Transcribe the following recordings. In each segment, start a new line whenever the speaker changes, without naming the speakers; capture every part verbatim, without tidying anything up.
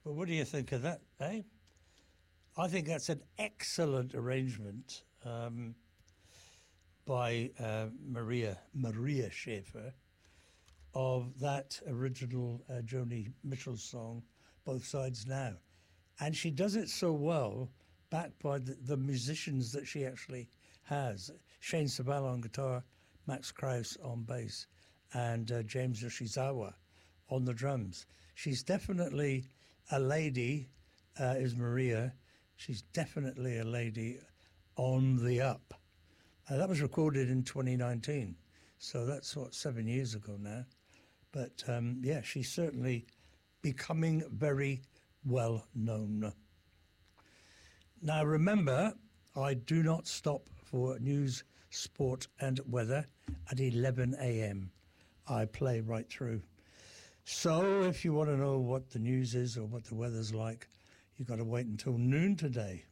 Well, what do you think of that, eh? I think that's an excellent arrangement um, by uh, Maria Maria Schaefer of that original uh, Joni Mitchell song, Both Sides Now. And she does it so well, backed by the, the musicians that she actually has. Shane Sabala on guitar, Max Krauss on bass, and uh, James Yoshizawa on the drums. She's definitely a lady, uh, is Maria. She's definitely a lady on the up. Uh, that was recorded in twenty nineteen, so that's, what, seven years ago now. But, um, yeah, she's certainly becoming very well known. Now, remember, I do not stop for news, sport and weather at eleven a.m. I play right through. So if you want to know what the news is or what the weather's like, you've got to wait until noon today.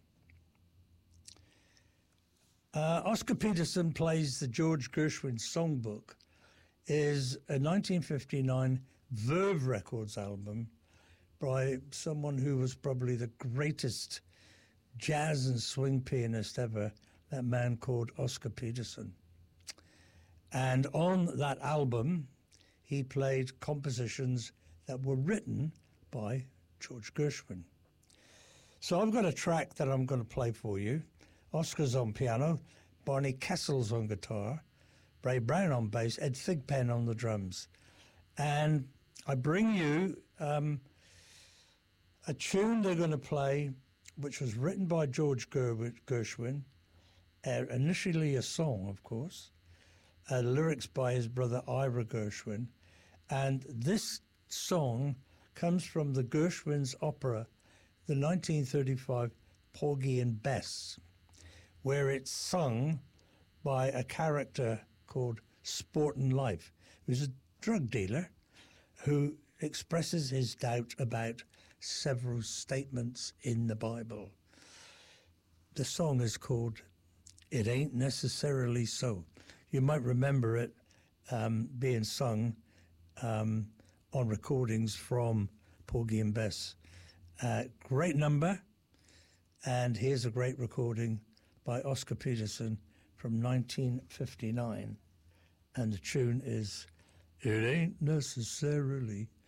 Uh, Oscar Peterson Plays the George Gershwin Songbook is a nineteen fifty-nine Verve Records album by someone who was probably the greatest jazz and swing pianist ever, that man called Oscar Peterson. And on that album, he played compositions that were written by George Gershwin. So I've got a track that I'm going to play for you. Oscar's on piano, Barney Kessel's on guitar, Ray Brown on bass, Ed Thigpen on the drums. And I bring you um, a tune they're going to play, which was written by George Gershwin, uh, initially a song, of course, uh, lyrics by his brother Ira Gershwin. And this song comes from the Gershwin's opera, the nineteen thirty-five Porgy and Bess, where it's sung by a character called Sportin' Life, who's a drug dealer who expresses his doubt about several statements in the Bible. The song is called It Ain't Necessarily So. You might remember it um, being sung um, on recordings from Porgy and Bess. Uh, great number, and here's a great recording by Oscar Peterson from nineteen fifty-nine. And the tune is It Ain't Necessarily